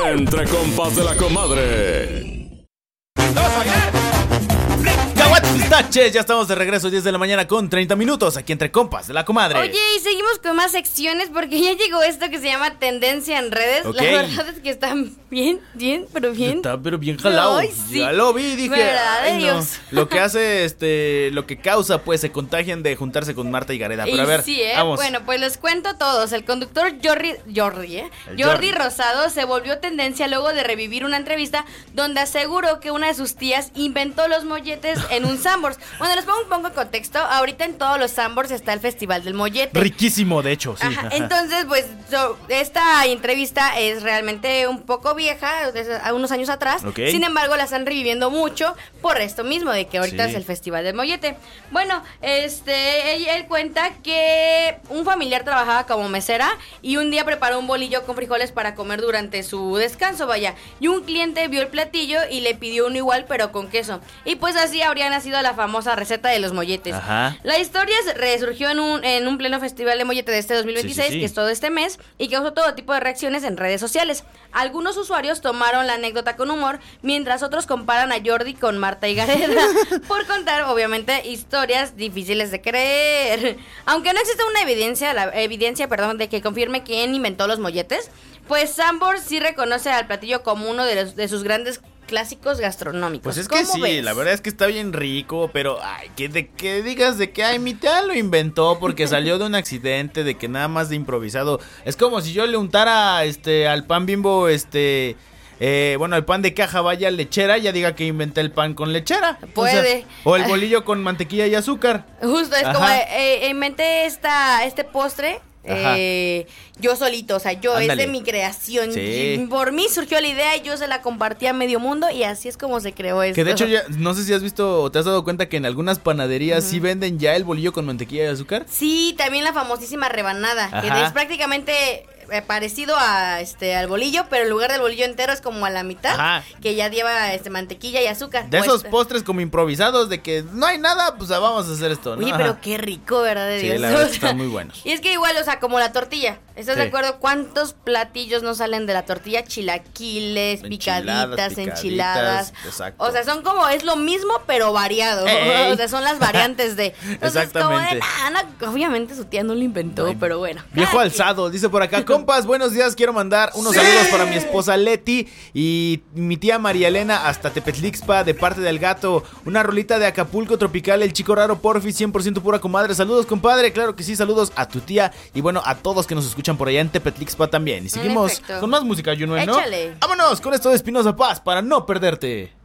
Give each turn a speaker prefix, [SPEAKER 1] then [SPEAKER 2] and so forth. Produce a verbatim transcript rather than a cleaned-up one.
[SPEAKER 1] Entre compas de la comadre.
[SPEAKER 2] ¡Caguates, pistaches! Ya estamos de regreso, diez de la mañana con treinta minutos, aquí entre compas de la comadre.
[SPEAKER 3] Oye, y seguimos con más secciones porque ya llegó esto que se llama Tendencia en Redes.
[SPEAKER 2] Ok.
[SPEAKER 3] La verdad es que están bien, bien, pero bien.
[SPEAKER 2] Está pero bien jalado.
[SPEAKER 3] Ay, sí.
[SPEAKER 2] Ya lo vi, dije.
[SPEAKER 3] Verdad de
[SPEAKER 2] ay, no.
[SPEAKER 3] Dios.
[SPEAKER 2] Lo que hace, este, lo que causa, pues, se contagian de juntarse con Marta y Gareda. Pero
[SPEAKER 3] Y
[SPEAKER 2] a ver,
[SPEAKER 3] sí, ¿eh?
[SPEAKER 2] vamos.
[SPEAKER 3] Bueno, pues les cuento todos. El conductor Jordi, Jordi, ¿eh?
[SPEAKER 2] El
[SPEAKER 3] Jordi
[SPEAKER 2] Jordi.
[SPEAKER 3] Rosado se volvió tendencia luego de revivir una entrevista donde aseguró que una de sus tías inventó los molletes en un Sanborns. Bueno, les pongo un poco de contexto. Ahorita en todos los Sanborns está el Festival del Mollete.
[SPEAKER 2] Riquísimo, de hecho, sí.
[SPEAKER 3] Ajá,
[SPEAKER 2] Ajá.
[SPEAKER 3] entonces, pues, so, esta entrevista es realmente un poco vieja, desde a unos años atrás.
[SPEAKER 2] Ok.
[SPEAKER 3] Sin embargo, la están reviviendo mucho por esto mismo, de que ahorita
[SPEAKER 2] Sí.
[SPEAKER 3] es el Festival del Mollete. Bueno, este, él, él cuenta que un familiar trabajaba como mesera y un día preparó un bolillo con frijoles para comer durante su descanso, vaya. Y un cliente vio el platillo y le pidió uno igual, pero con queso. Y pues así habría nacido la famosa receta de los molletes.
[SPEAKER 2] Ajá.
[SPEAKER 3] La historia se resurgió en un, en un pleno festival de mollete de este dos mil veintiséis,
[SPEAKER 2] Sí, sí, sí.
[SPEAKER 3] que es todo este mes, y causó todo tipo de reacciones en redes sociales. Algunos usuarios tomaron la anécdota con humor, mientras otros comparan a Jordi con Marta y Gareda, por contar, obviamente, historias difíciles de creer. Aunque no existe una evidencia, la evidencia, perdón, de que confirme quién inventó los molletes, pues Sanborns sí reconoce al platillo como uno de, los, de sus grandes clásicos gastronómicos.
[SPEAKER 2] Pues es que
[SPEAKER 3] ¿Cómo
[SPEAKER 2] sí,
[SPEAKER 3] ves?
[SPEAKER 2] la verdad es que está bien rico, pero ay, que de que digas de que ay, mi tía lo inventó porque salió de un accidente, de que nada más de improvisado. Es como si yo le untara este al pan Bimbo, este eh, bueno, al pan de caja vaya lechera, ya diga que inventé el pan con lechera.
[SPEAKER 3] Puede.
[SPEAKER 2] O, sea, o el bolillo con mantequilla y azúcar.
[SPEAKER 3] Justo, es
[SPEAKER 2] Ajá.
[SPEAKER 3] como, eh, inventé esta, este postre, eh, yo solito, o sea, yo,
[SPEAKER 2] Ándale.
[SPEAKER 3] es de mi creación.
[SPEAKER 2] Sí.
[SPEAKER 3] Y por mí surgió la idea y yo se la compartí a medio mundo y así es como se creó esto.
[SPEAKER 2] Que de hecho ya, no sé si has visto o te has dado cuenta que en algunas panaderías
[SPEAKER 3] Ujú.
[SPEAKER 2] sí venden ya el bolillo con mantequilla y azúcar.
[SPEAKER 3] Sí, también la famosísima rebanada, que
[SPEAKER 2] Ajá.
[SPEAKER 3] es prácticamente eh, parecido a este al bolillo, pero en lugar del bolillo entero es como a la mitad,
[SPEAKER 2] Ajá.
[SPEAKER 3] que ya lleva este mantequilla y azúcar.
[SPEAKER 2] De esos
[SPEAKER 3] Pues,
[SPEAKER 2] postres como improvisados de que no hay nada, pues ah, vamos a hacer esto, ¿no?
[SPEAKER 3] Oye,
[SPEAKER 2] Ajá.
[SPEAKER 3] pero qué rico, ¿verdad? De
[SPEAKER 2] Sí,
[SPEAKER 3] Dios.
[SPEAKER 2] la verdad es que están muy buenos.
[SPEAKER 3] Y es que igual, o sea, como la tortilla. ¿Estás
[SPEAKER 2] Sí.
[SPEAKER 3] de acuerdo? ¿Cuántos platillos no salen de la tortilla? Chilaquiles,
[SPEAKER 2] Enchiladas,
[SPEAKER 3] picaditas,
[SPEAKER 2] picaditas,
[SPEAKER 3] enchiladas.
[SPEAKER 2] exacto.
[SPEAKER 3] O sea, son como, es lo mismo, pero variado.
[SPEAKER 2] Ey.
[SPEAKER 3] O sea, son las variantes de. Entonces,
[SPEAKER 2] Exactamente.
[SPEAKER 3] Como de, nah, no, obviamente su tía no lo inventó,
[SPEAKER 2] Ay,
[SPEAKER 3] pero bueno.
[SPEAKER 2] Viejo
[SPEAKER 3] Cada
[SPEAKER 2] alzado, dice por acá, compas, buenos días, quiero mandar unos saludos para mi esposa Leti y mi tía María Elena hasta Tepetlixpa de parte del gato, una rolita de Acapulco Tropical, el chico raro porfi, cien por ciento pura comadre, saludos compadre, claro que sí, saludos a tu tía y bueno, a todos que nos escuchan por allá en Tepetlixpa también, y seguimos
[SPEAKER 3] efecto.
[SPEAKER 2] con más música, Junuen, ¿no?
[SPEAKER 3] Échale.
[SPEAKER 2] Vámonos con esto de Espinosa Paz para no perderte.